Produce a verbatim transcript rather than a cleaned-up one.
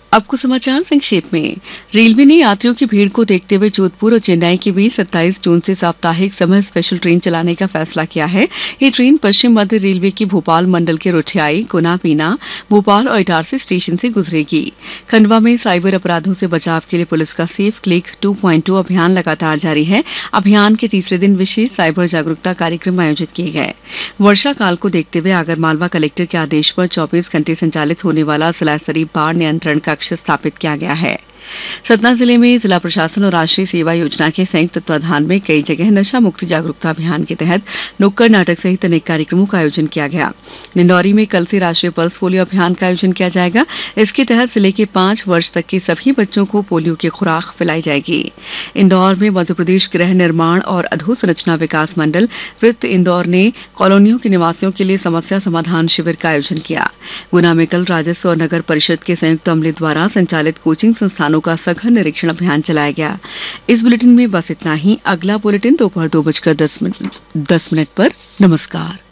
अब कुछ समाचार संक्षेप में। रेलवे ने यात्रियों की भीड़ को देखते हुए जोधपुर और चेन्नई के बीच सत्ताईस जून से साप्ताहिक समय स्पेशल ट्रेन चलाने का फैसला किया है। ये ट्रेन पश्चिम मध्य रेलवे की भोपाल मंडल के रुठियाई, गुना, बीना, भोपाल और इटारसी स्टेशन से गुजरेगी। खंडवा में साइबर अपराधों से बचाव के लिए पुलिस का सेफ क्लिक टू पॉइंट ओ अभियान लगातार जारी है। अभियान के तीसरे दिन विशेष साइबर जागरूकता कार्यक्रम आयोजित किए गए। वर्षा काल को देखते हुए आगरमालवा कलेक्टर के आदेश पर चौबीस घंटे संचालित होने वाला जिला स्तरीय बाढ़ नियंत्रण कक्ष स्थापित किया गया है। सतना जिले में जिला प्रशासन और राष्ट्रीय सेवा योजना के संयुक्त तत्वाधान में कई जगह नशा मुक्ति जागरूकता अभियान के तहत नुक्कड़ नाटक सहित अनेक कार्यक्रमों का आयोजन किया गया। निंदौरी में कल से राष्ट्रीय पल्स पोलियो अभियान का आयोजन किया जाएगा। इसके तहत जिले के पांच वर्ष तक के सभी बच्चों को पोलियो की खुराक पिलाई जाएगी। इंदौर में मध्य प्रदेश गृह निर्माण और अधोसंरचना विकास मंडल वृत्त इंदौर ने कॉलोनियों के निवासियों के लिए समस्या समाधान शिविर का आयोजन किया। गुना में कल राजस्व और नगर परिषद के संयुक्त अमले द्वारा संचालित कोचिंग संस्थानों का सघन निरीक्षण अभियान चलाया गया। इस बुलेटिन में बस इतना ही। अगला बुलेटिन दोपहर दो बजकर दस मिनट दस मिनट पर। नमस्कार।